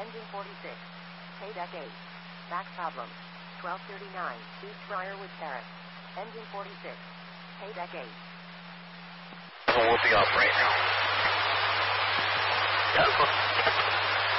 Engine 46. Paydeck 8. Back problem. 1239 East Briarwood Terrace. Engine 46. Paydeck 8. We'll be off right now.